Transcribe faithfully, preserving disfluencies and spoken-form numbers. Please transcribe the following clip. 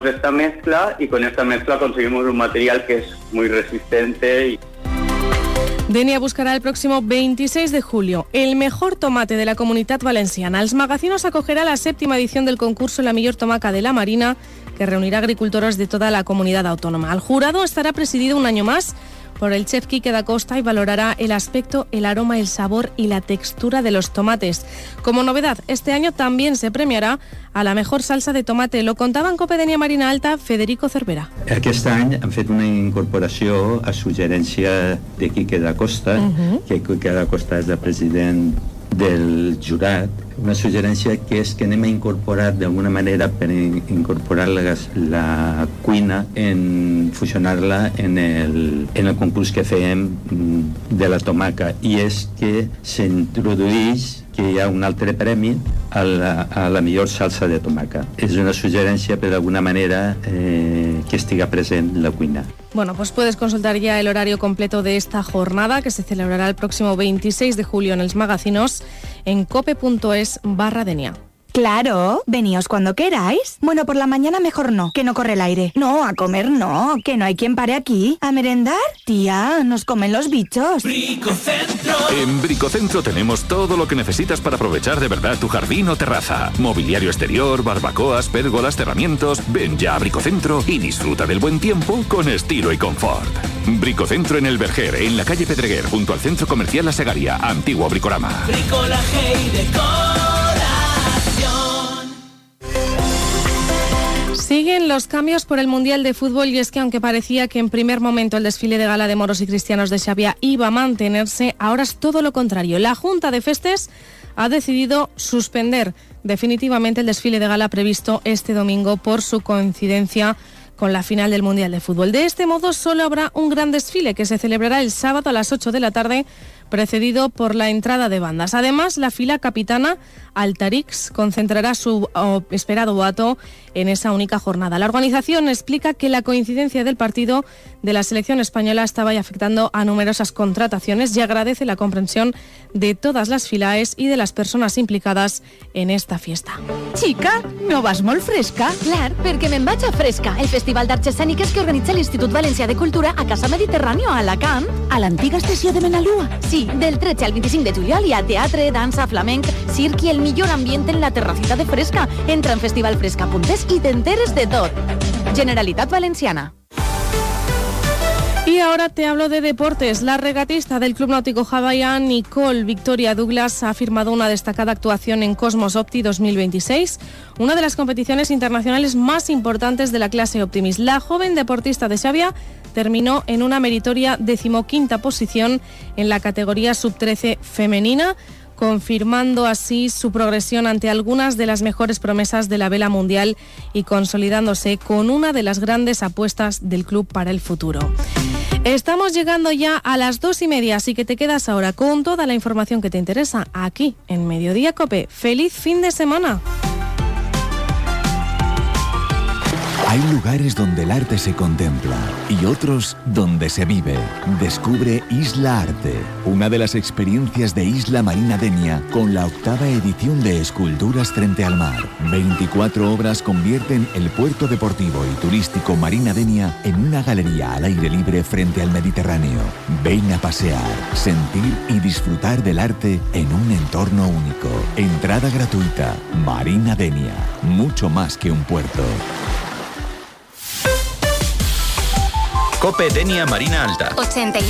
esta mezcla y con esta mezcla conseguimos un material que es muy resistente. Y... Denia buscará el próximo veintiséis de julio el mejor tomate de la Comunitat Valenciana. Els Magazinos acogerá la séptima edición del concurso La Millor Tomaca de la Marina, que reunirá agricultores de toda la comunidad autónoma. El jurado estará presidido un año más por el chef Quique da Costa y valorará el aspecto, el aroma, el sabor y la textura de los tomates. Como novedad, este año también se premiará a la mejor salsa de tomate. Lo contaba en Cope Denia Marina Alta Federico Cervera. Aquest any han fet una incorporació a suggerència de Quique da Costa, uh-huh. que Quique da Costa és el president del jurat, una suggerència que és que anem a incorporar d'alguna manera per incorporar la, la cuina, en fusionar-la en el, en el concurs que fèiem de la tomaca, i és que s'introdueix que hi ha un altre premi a la, a la millor salsa de tomaca. És una suggerència per d'alguna manera eh, que estiga present la cuina. Bueno, pues puedes consultar ya el horario completo de esta jornada que se celebrará el próximo veintiséis de julio en Els Magazinos en cope.es barra Denia. Claro, veníos cuando queráis. Bueno, por la mañana mejor no, que no corre el aire. No, a comer no, que no hay quien pare aquí. ¿A merendar? Tía, nos comen los bichos. Bricocentro. En Bricocentro tenemos todo lo que necesitas para aprovechar de verdad tu jardín o terraza. Mobiliario exterior, barbacoas, pérgolas, cerramientos. Ven ya a Bricocentro y disfruta del buen tiempo con estilo y confort. Bricocentro en El Verger, en la calle Pedreguer, junto al Centro Comercial La Segaria, antiguo Bricorama. Bricolaje y decor. Siguen los cambios por el Mundial de Fútbol y es que aunque parecía que en primer momento el desfile de gala de moros y cristianos de Xàbia iba a mantenerse, ahora es todo lo contrario. La Junta de Festes ha decidido suspender definitivamente el desfile de gala previsto este domingo por su coincidencia con la final del Mundial de Fútbol. De este modo solo habrá un gran desfile que se celebrará el sábado a las ocho de la tarde, precedido por la entrada de bandas. Además, la fila capitana Altarix concentrará su oh, esperado boato en esa única jornada. La organización explica que la coincidencia del partido de la selección española estaba afectando a numerosas contrataciones y agradece la comprensión de todas las filaes y de las personas implicadas en esta fiesta. Chica, no vas molt fresca? Clar, perquè me'n vaig a Fresca, el festival d'arts escèniques que organitza l'Institut Valencià de Cultura a Casa Mediterráneo, a Alacant. A l'antiga estació de Benalúa? Sí, del tretze al veinticinc de juliol hi ha teatre, dansa, flamenc, circ i el millor ambient en la terracita de Fresca. Entra en festivalfresca punt es i t'enteres de tot. Generalitat Valenciana. Y ahora te hablo de deportes. La regatista del Club Náutico Javaia, Nicole Victoria Douglas, ha firmado una destacada actuación en Cosmos Opti dos mil veintiséis, una de las competiciones internacionales más importantes de la clase Optimis. La joven deportista de Xàbia terminó en una meritoria decimoquinta posición en la categoría sub trece femenina, confirmando así su progresión ante algunas de las mejores promesas de la vela mundial y consolidándose con una de las grandes apuestas del club para el futuro. Estamos llegando ya a las dos y media, así que te quedas ahora con toda la información que te interesa aquí en Mediodía Cope. ¡Feliz fin de semana! Hay lugares donde el arte se contempla y otros donde se vive. Descubre Isla Arte, una de las experiencias de Isla Marina Denia con la octava edición de Esculturas frente al mar. veinticuatro obras convierten el puerto deportivo y turístico Marina Denia en una galería al aire libre frente al Mediterráneo. Ven a pasear, sentir y disfrutar del arte en un entorno único. Entrada gratuita. Marina Denia, mucho más que un puerto. Cope Denia Marina Alta. ochenta y